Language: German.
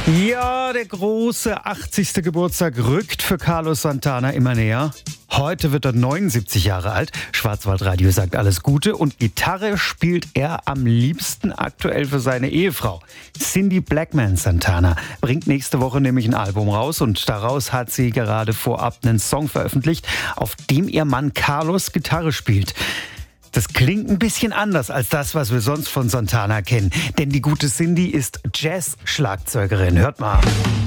Ja, der große 80. Geburtstag rückt für Carlos Santana immer näher. Heute wird er 79 Jahre alt. Schwarzwaldradio sagt alles Gute und Gitarre spielt er am liebsten aktuell für seine Ehefrau. Cindy Blackman Santana bringt nächste Woche nämlich ein Album raus und daraus hat sie gerade vorab einen Song veröffentlicht, auf dem ihr Mann Carlos Gitarre spielt. Das klingt ein bisschen anders als das, was wir sonst von Santana kennen. Denn die gute Cindy ist Jazz-Schlagzeugerin. Hört mal.